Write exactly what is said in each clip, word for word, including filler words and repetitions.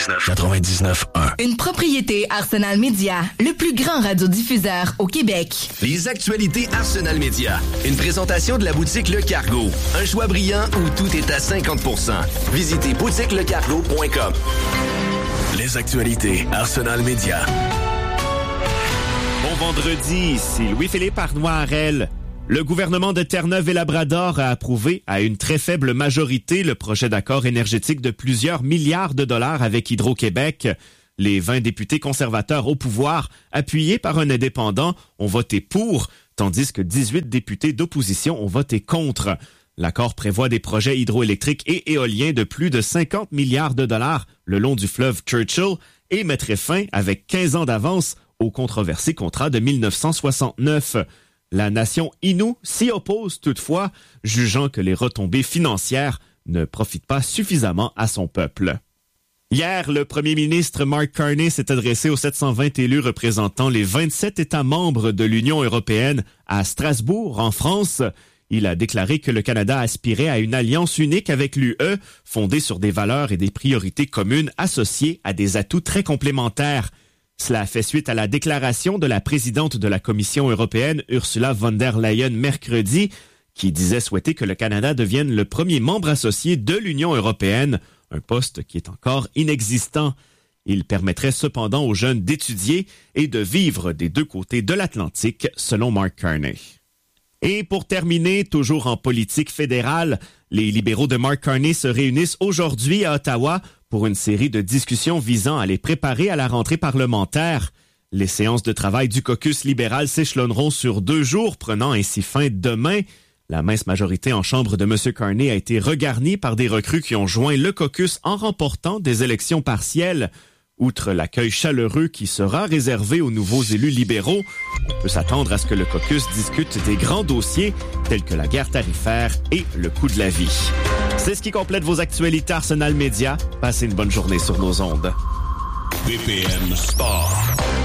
quatre-vingt-dix-neuf quatre-vingt-dix-neuf un. Une propriété Arsenal Média, le plus grand radiodiffuseur au Québec. Les actualités Arsenal Média. Une présentation de la boutique Le Cargo. Un choix brillant où tout est à cinquante pour cent. Visitez boutique le cargo point com. Les actualités Arsenal Média. Bon vendredi, ici Louis-Philippe Arnois-Harel. Le gouvernement de Terre-Neuve et Labrador a approuvé à une très faible majorité le projet d'accord énergétique de plusieurs milliards de dollars avec Hydro-Québec. Les vingt députés conservateurs au pouvoir, appuyés par un indépendant, ont voté pour, tandis que dix-huit députés d'opposition ont voté contre. L'accord prévoit des projets hydroélectriques et éoliens de plus de cinquante milliards de dollars le long du fleuve Churchill et mettrait fin, avec quinze ans d'avance, au controversé contrat de mille neuf cent soixante-neuf. La nation Innu s'y oppose toutefois, jugeant que les retombées financières ne profitent pas suffisamment à son peuple. Hier, le premier ministre Mark Carney s'est adressé aux sept cent vingt élus représentant les vingt-sept États membres de l'Union européenne à Strasbourg, en France. Il a déclaré que le Canada aspirait à une alliance unique avec l'U E, fondée sur des valeurs et des priorités communes associées à des atouts très complémentaires. Cela fait suite à la déclaration de la présidente de la Commission européenne, Ursula von der Leyen, mercredi, qui disait souhaiter que le Canada devienne le premier membre associé de l'Union européenne, un poste qui est encore inexistant. Il permettrait cependant aux jeunes d'étudier et de vivre des deux côtés de l'Atlantique, selon Mark Carney. Et pour terminer, toujours en politique fédérale, les libéraux de Mark Carney se réunissent aujourd'hui à Ottawa pour une série de discussions visant à les préparer à la rentrée parlementaire. Les séances de travail du caucus libéral s'échelonneront sur deux jours, prenant ainsi fin demain. La mince majorité en chambre de M. Carney a été regarnie par des recrues qui ont joint le caucus en remportant des élections partielles. Outre l'accueil chaleureux qui sera réservé aux nouveaux élus libéraux, on peut s'attendre à ce que le caucus discute des grands dossiers tels que la guerre tarifaire et le coût de la vie. C'est ce qui complète vos actualités Arsenal Média. Passez une bonne journée sur nos ondes. B P M Sport.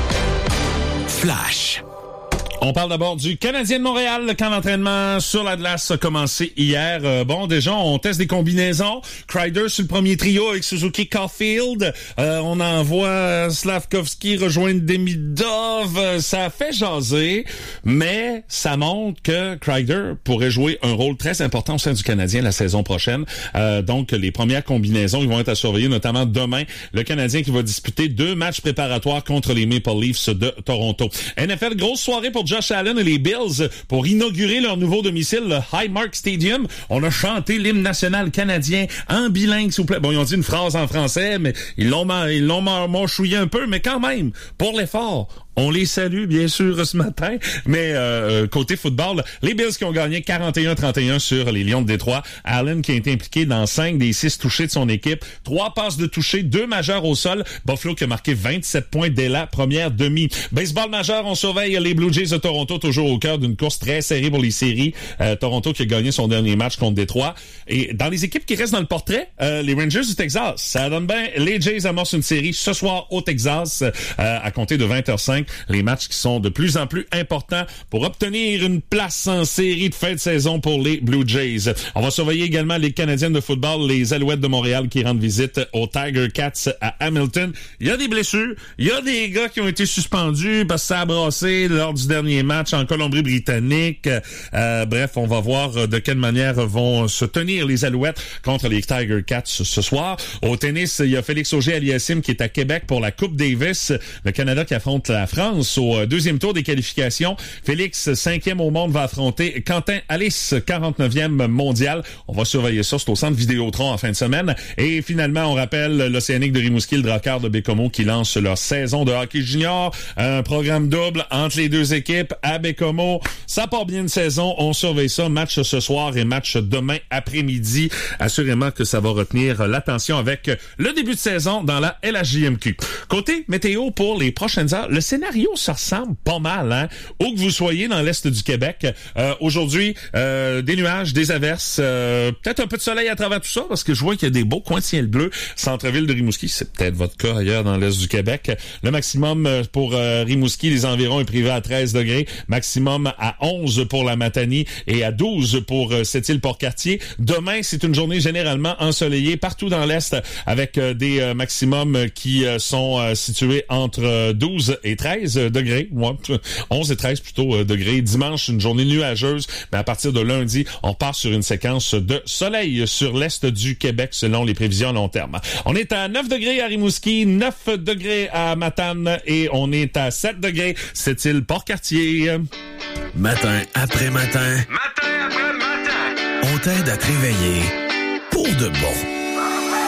Flash. On parle d'abord du Canadien de Montréal. Le camp d'entraînement sur la glace a commencé hier. Euh, bon, déjà, on teste des combinaisons. Kreider sur le premier trio avec Suzuki Caulfield. Euh, on envoie Slavkovski rejoindre Demidov. Euh, ça fait jaser, mais ça montre que Kreider pourrait jouer un rôle très important au sein du Canadien la saison prochaine. Euh, donc, les premières combinaisons, ils vont être à surveiller, notamment demain. Le Canadien qui va disputer deux matchs préparatoires contre les Maple Leafs de Toronto. N F L, grosse soirée pour Josh Allen et les Bills pour inaugurer leur nouveau domicile, le Highmark Stadium. On a chanté l'hymne national canadien en bilingue, s'il vous plaît. Bon, ils ont dit une phrase en français, mais ils l'ont, ils l'ont mâchouillé un peu, mais quand même, pour l'effort. On les salue, bien sûr, ce matin. Mais euh, côté football, les Bills qui ont gagné quarante et un à trente et un sur les Lions de Détroit. Allen qui a été impliqué dans cinq des six touchés de son équipe. Trois passes de toucher, deux majeurs au sol. Buffalo qui a marqué vingt-sept points dès la première demi. Baseball majeur, on surveille les Blue Jays de Toronto, toujours au cœur d'une course très serrée pour les séries. Euh, Toronto qui a gagné son dernier match contre Détroit. Et dans les équipes qui restent dans le portrait, euh, les Rangers du Texas, ça donne bien. Les Jays amorcent une série ce soir au Texas euh, à compter de vingt heures cinq. Les matchs qui sont de plus en plus importants pour obtenir une place en série de fin de saison pour les Blue Jays. On va surveiller également les Canadiennes de football, les Alouettes de Montréal qui rendent visite aux Tiger Cats à Hamilton. Il y a des blessures, il y a des gars qui ont été suspendus parce que ça a brassé lors du dernier match en Colombie-Britannique. Euh, bref, on va voir de quelle manière vont se tenir les Alouettes contre les Tiger Cats ce soir. Au tennis, il y a Félix Auger-Aliassime qui est à Québec pour la Coupe Davis. Le Canada qui affronte la France au deuxième tour des qualifications. Félix, cinquième au monde, va affronter Quentin Alice, quarante-neuvième mondial. On va surveiller ça, c'est au centre Vidéotron en fin de semaine. Et finalement, on rappelle l'Océanique de Rimouski, le Drakkar de Bécomo qui lance leur saison de hockey junior. Un programme double entre les deux équipes à Bécomo. Ça part bien une saison. On surveille ça. Match ce soir et match demain après-midi. Assurément que ça va retenir l'attention avec le début de saison dans la L H J M Q. Côté météo pour les prochaines heures, le cinéma scénario se ressemble pas mal, hein? Où que vous soyez dans l'est du Québec, euh, aujourd'hui, euh, des nuages, des averses, euh, peut-être un peu de soleil à travers tout ça, parce que je vois qu'il y a des beaux coins de ciel bleu. Centre-ville de Rimouski, c'est peut-être votre cas ailleurs dans l'est du Québec. Le maximum pour euh, Rimouski, les environs est privé à treize degrés, maximum à onze pour la Matanie et à douze pour euh, Sept-Îles-Port-Cartier. Demain, c'est une journée généralement ensoleillée partout dans l'est, avec euh, des euh, maximums qui euh, sont euh, situés entre euh, douze et treize degrés. Ouais, onze et treize plutôt euh, degrés. Dimanche, une journée nuageuse, mais à partir de lundi, on part sur une séquence de soleil sur l'est du Québec selon les prévisions à long terme. On est à neuf degrés à Rimouski, neuf degrés à Matane et on est à sept degrés Sept-Îles-Port-Cartier. Matin après matin, Matin après matin. on t'aide à te réveiller pour de bon.